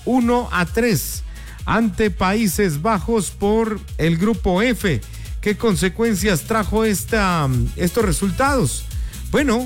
1-3 ante Países Bajos por el grupo F. ¿Qué consecuencias trajo estos resultados? Bueno,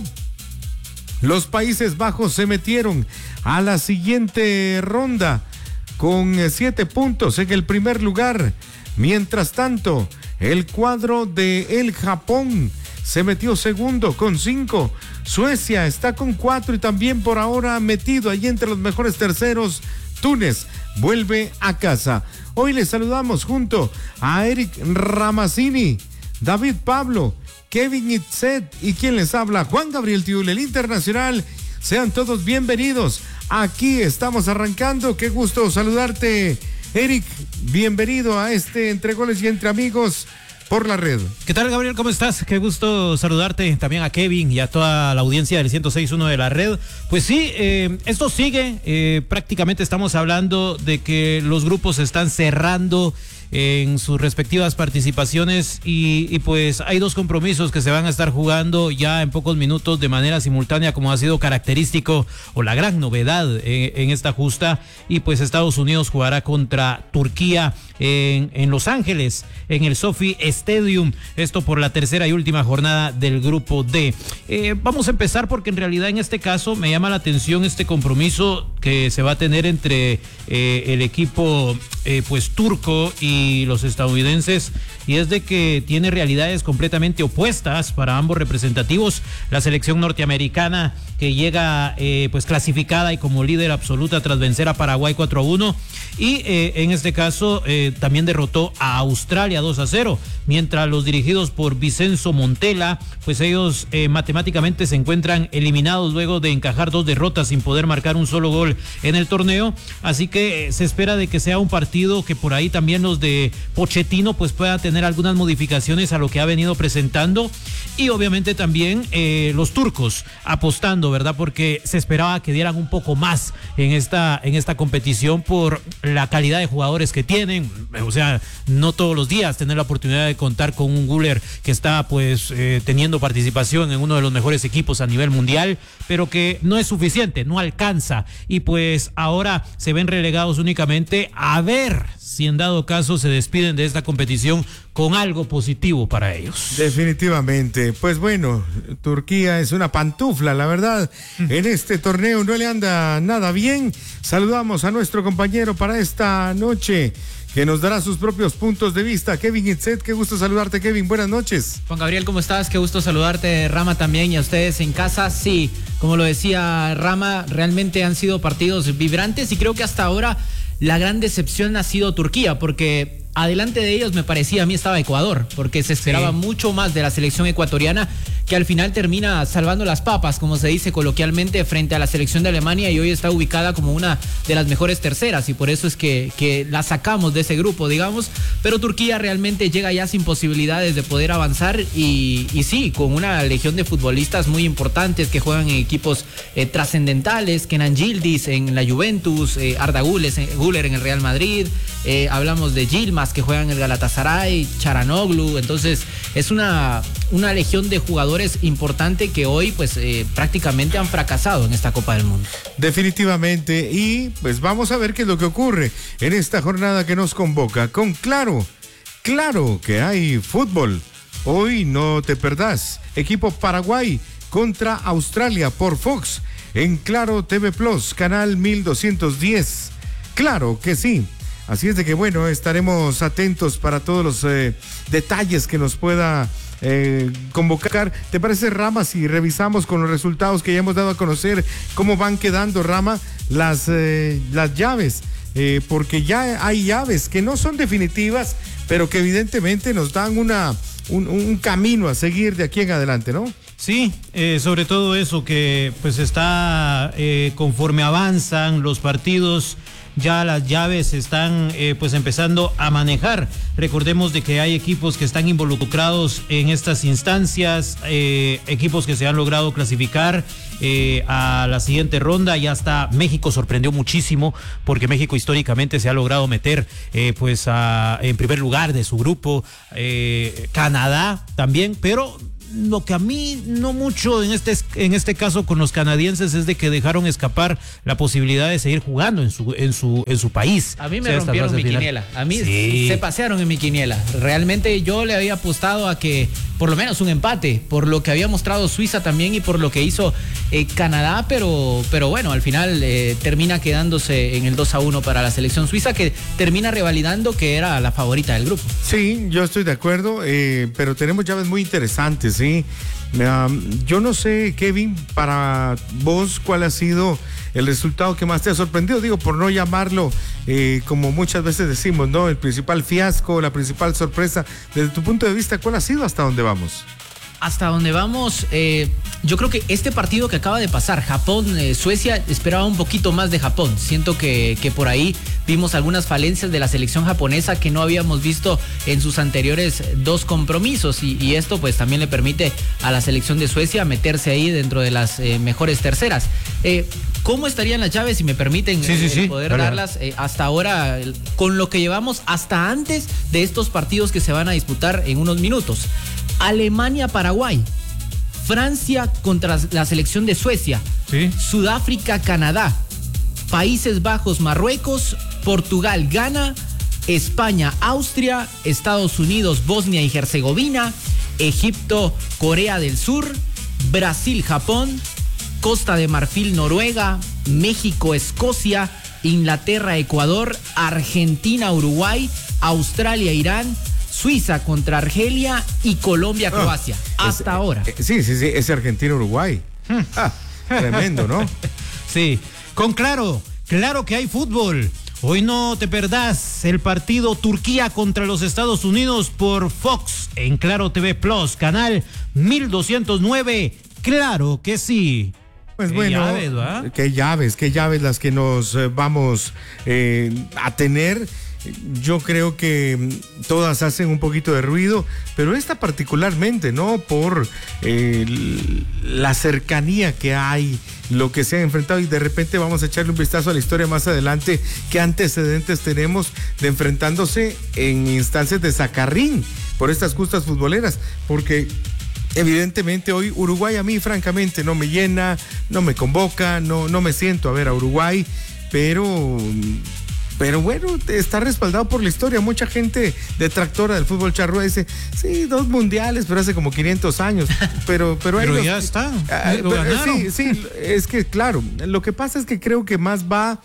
los Países Bajos se metieron a la siguiente ronda con 7 puntos en el primer lugar. Mientras tanto, el cuadro de el Japón se metió segundo con 5. Suecia está con 4 y también por ahora metido ahí entre los mejores terceros. Túnez vuelve a casa. Hoy les saludamos junto a Eric Ramazzini, David Pablo, Kevin Itzet y quien les habla, Juan Gabriel Tiul, el internacional. Sean todos bienvenidos. Aquí estamos arrancando. Qué gusto saludarte, Eric. Bienvenido a este Entre Goles y Entre Amigos por la red. ¿Qué tal, Gabriel? ¿Cómo estás? Qué gusto saludarte, también a Kevin y a toda la audiencia del 106.1 de la red. Pues sí, esto sigue, prácticamente estamos hablando de que los grupos se están cerrando en sus respectivas participaciones y pues hay 2 compromisos que se van a estar jugando ya en pocos minutos de manera simultánea, como ha sido característico o la gran novedad en esta justa. Y pues Estados Unidos jugará contra Turquía en Los Ángeles, en el SoFi Stadium, esto por la tercera y última jornada del grupo D. Vamos a empezar porque en realidad en este caso me llama la atención este compromiso que se va a tener entre el equipo pues turco y los estadounidenses, y es de que tiene realidades completamente opuestas para ambos representativos. La selección norteamericana, que llega pues clasificada y como líder absoluta tras vencer a Paraguay 4-1, y en este caso también derrotó a Australia 2-0, mientras los dirigidos por Vicenzo Montella, pues ellos matemáticamente se encuentran eliminados luego de encajar 2 derrotas sin poder marcar un solo gol en el torneo. Así que se espera de que sea un partido que por ahí también los de Pochettino pues puedan tener algunas modificaciones a lo que ha venido presentando, y obviamente también los turcos apostando, ¿verdad? Porque se esperaba que dieran un poco más en esta competición por la calidad de jugadores que tienen. O sea, no todos los días tener la oportunidad de contar con un Güler que está pues teniendo participación en uno de los mejores equipos a nivel mundial, pero que no es suficiente, no alcanza, y pues ahora se ven relegados únicamente a ver si en dado caso se despiden de esta competición con algo positivo para ellos. Definitivamente. Pues bueno, Turquía es una pantufla, la verdad. En este torneo no le anda nada bien. Saludamos a nuestro compañero para esta noche, que nos dará sus propios puntos de vista, Kevin Itzet. Qué gusto saludarte, Kevin. Buenas noches. Juan Gabriel, ¿cómo estás? Qué gusto saludarte, Rama, también, y a ustedes en casa. Sí, como lo decía Rama, realmente han sido partidos vibrantes, y creo que hasta ahora la gran decepción ha sido Turquía, porque adelante de ellos me parecía, a mí estaba Ecuador, porque se esperaba mucho más de la selección ecuatoriana, que al final termina salvando las papas, como se dice coloquialmente, frente a la selección de Alemania, y hoy está ubicada como una de las mejores terceras, y por eso es que la sacamos de ese grupo, digamos. Pero Turquía realmente llega ya sin posibilidades de poder avanzar, y sí, con una legión de futbolistas muy importantes que juegan en equipos trascendentales. Kenan Yildiz en la Juventus, Arda Güler en el Real Madrid, hablamos de Yilmaz, que juega en el Galatasaray, Çalhanoğlu. Entonces es una legión de jugadores importante que hoy pues prácticamente han fracasado en esta Copa del Mundo. Definitivamente. Y pues vamos a ver qué es lo que ocurre en esta jornada que nos convoca con Claro que hay fútbol. Hoy no te perdás. Equipo Paraguay contra Australia por Fox en Claro TV Plus, canal 1210. Claro que sí. Así es de que bueno, estaremos atentos para todos los detalles que nos pueda convocar. ¿Te parece, Rama, si revisamos con los resultados que ya hemos dado a conocer cómo van quedando, Rama, las llaves? Porque ya hay llaves que no son definitivas, pero que evidentemente nos dan un camino a seguir de aquí en adelante, ¿no? Sí, sobre todo eso, que pues está conforme avanzan los partidos, ya las llaves están pues empezando a manejar. Recordemos de que hay equipos que están involucrados en estas instancias, equipos que se han logrado clasificar a la siguiente ronda. Ya hasta México sorprendió muchísimo, porque México históricamente se ha logrado meter en primer lugar de su grupo. Canadá también, pero lo que a mí no mucho en este caso con los canadienses es de que dejaron escapar la posibilidad de seguir jugando en su país. A mí me rompieron mi quiniela. A mí se pasearon en mi quiniela. Realmente yo le había apostado a que por lo menos un empate, por lo que había mostrado Suiza también y por lo que hizo Canadá, pero bueno, al final termina quedándose en el 2-1 para la selección suiza, que termina revalidando que era la favorita del grupo. Sí, yo estoy de acuerdo, pero tenemos llaves muy interesantes, ¿sí? Yo no sé, Kevin, para vos, ¿cuál ha sido el resultado que más te ha sorprendido? Digo, por no llamarlo, como muchas veces decimos, ¿no? El principal fiasco, la principal sorpresa. Desde tu punto de vista, ¿cuál ha sido hasta dónde vamos? Hasta donde vamos, yo creo que este partido que acaba de pasar, Japón-Suecia, esperaba un poquito más de Japón. Siento que por ahí vimos algunas falencias de la selección japonesa que no habíamos visto en sus anteriores 2 compromisos y esto pues también le permite a la selección de Suecia meterse ahí dentro de las mejores terceras. ¿Cómo estarían las llaves, si me permiten poder darlas hasta ahora, con lo que llevamos hasta antes de estos partidos que se van a disputar en unos minutos? Alemania-Paraguay, Francia contra la selección de Suecia, Sudáfrica-Canadá, Países Bajos-Marruecos, Portugal-Ghana, España-Austria, Estados Unidos-Bosnia y Herzegovina, Egipto-Corea del Sur, Brasil-Japón, Costa de Marfil-Noruega, México-Escocia, Inglaterra-Ecuador, Argentina-Uruguay, Australia-Irán, Suiza contra Argelia y Colombia-Croacia. Hasta ahora. Sí, es Argentina-Uruguay. Tremendo, ¿no? Sí, claro que hay fútbol. Hoy no te perdás el partido Turquía contra los Estados Unidos por Fox en Claro TV Plus, canal 1209. Claro que sí. Pues bueno, qué llaves las que nos vamos a tener. Yo creo que todas hacen un poquito de ruido, pero esta particularmente, ¿no? Por la cercanía que hay, lo que se ha enfrentado, y de repente vamos a echarle un vistazo a la historia más adelante, qué antecedentes tenemos de enfrentándose en instancias de sacarrín por estas justas futboleras, porque evidentemente hoy Uruguay a mí francamente no me llena, no me convoca, no me siento a ver a Uruguay, pero bueno, está respaldado por la historia. Mucha gente detractora del fútbol charrúa dice, sí, 2 mundiales, pero hace como 500 años. Pero ya está. Lo ganaron. Sí, es que claro, lo que pasa es que creo que más va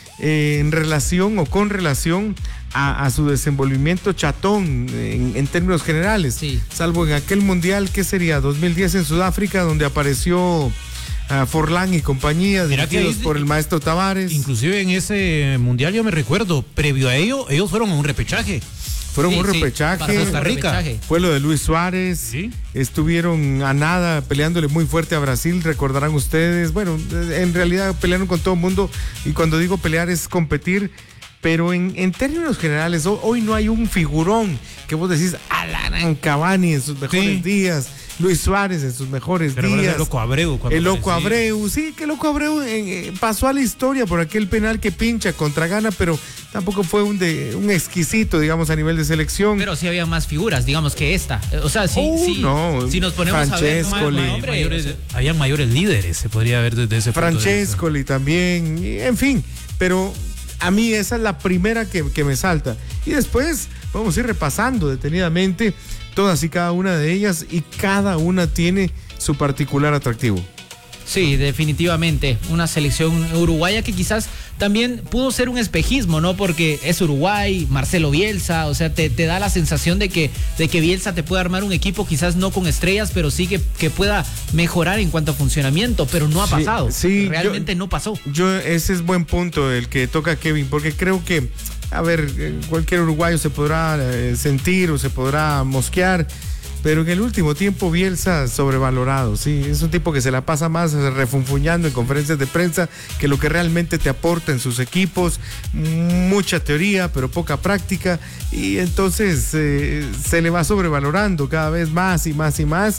en relación o con relación a su desenvolvimiento chatón en términos generales. Sí. Salvo en aquel mundial, ¿qué sería? 2010 en Sudáfrica, donde apareció Forlán y compañía, dirigidos por el maestro Tavares. Inclusive en ese mundial yo me recuerdo, previo a ello, ellos fueron a un repechaje. Fueron un repechaje. Para Costa Rica. Fue lo de Luis Suárez. Sí. Estuvieron a nada peleándole muy fuerte a Brasil, recordarán ustedes. Bueno, en realidad pelearon con todo el mundo, y cuando digo pelear es competir. Pero en términos generales, hoy no hay un figurón que vos decís, Alan Cavani en sus mejores días, Luis Suárez en sus mejores días. El Loco Abreu. El Loco Abreu, sí, que el Loco Abreu pasó a la historia por aquel penal que pincha contra Ghana, pero tampoco fue un exquisito, digamos, a nivel de selección. Pero sí había más figuras, digamos, que esta. O sea, si nos ponemos Francescoli, a ver... Había mayores líderes, se podría ver desde ese punto de vista. Francescoli también, en fin, pero a mí esa es la primera que me salta. Y después vamos a ir repasando detenidamente todas y cada una de ellas, y cada una tiene su particular atractivo. Sí, definitivamente. Una selección uruguaya que quizás también pudo ser un espejismo, ¿no? Porque es Uruguay, Marcelo Bielsa, o sea, te da la sensación de que Bielsa te puede armar un equipo, quizás no con estrellas, pero sí que pueda mejorar en cuanto a funcionamiento, pero no ha pasado. Sí, realmente no pasó. Ese es buen punto el que toca Kevin, porque creo que, a ver, cualquier uruguayo se podrá sentir o se podrá mosquear, pero en el último tiempo Bielsa sobrevalorado, sí, es un tipo que se la pasa más refunfuñando en conferencias de prensa que lo que realmente te aporta en sus equipos. Mucha teoría, pero poca práctica, y entonces se le va sobrevalorando cada vez más y más y más.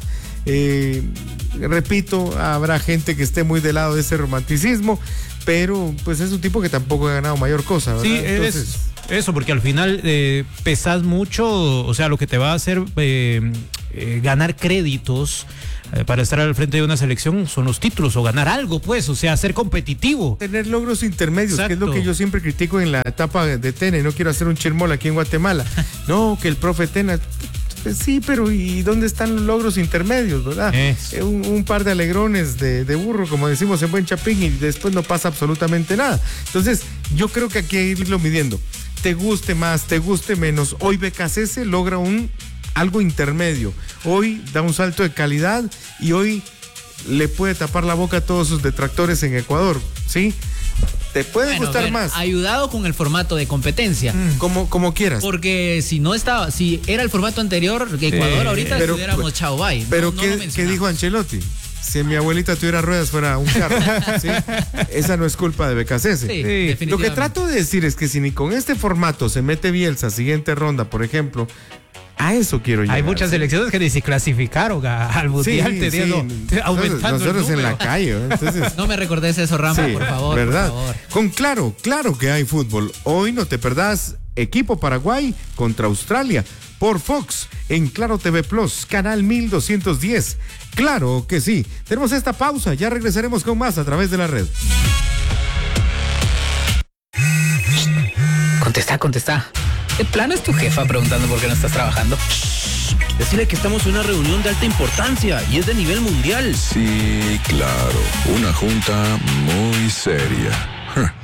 Repito, habrá gente que esté muy del lado de ese romanticismo, pero pues es un tipo que tampoco ha ganado mayor cosa, ¿verdad? Sí, eso, porque al final pesas mucho, o sea, lo que te va a hacer ganar créditos para estar al frente de una selección son los títulos o ganar algo, pues, o sea, ser competitivo. Tener logros intermedios, Exacto. que es lo que yo siempre critico en la etapa de Tena, y no quiero hacer un chirmol aquí en Guatemala. No, que el profe Tena... Pues sí, pero ¿y dónde están los logros intermedios, verdad? Un par de alegrones de burro, como decimos en buen chapín, y después no pasa absolutamente nada. Entonces, yo creo que aquí hay que irlo midiendo. Te guste más, te guste menos. Hoy BKCS logra algo intermedio. Hoy da un salto de calidad y hoy le puede tapar la boca a todos sus detractores en Ecuador, ¿sí? Te puede gustar más. Ayudado con el formato de competencia. Como quieras. Porque si era el formato anterior, que Ecuador ahorita estuviéramos chao bye. Pero ¿qué dijo Ancelotti? Si mi abuelita tuviera ruedas fuera un carro, ¿sí? Esa no es culpa de BKCS. Sí, definitivamente. Lo que trato de decir es que si ni con este formato se mete Bielsa, siguiente ronda, por ejemplo, a eso quiero llegar. Hay muchas selecciones que ni se clasificaron al mundial, aumentando nosotros en la calle. Entonces, no me recordes eso, Rama, por favor. ¿Verdad? Por Con favor. claro que hay fútbol. Hoy no te perdás equipo Paraguay contra Australia por Fox en Claro TV Plus, canal 1210. Claro que sí. Tenemos esta pausa, ya regresaremos con más a través de la red. Contesta. ¿De plano es tu jefa preguntando por qué no estás trabajando? Decirle que estamos en una reunión de alta importancia y es de nivel mundial. Sí, claro. Una junta muy seria.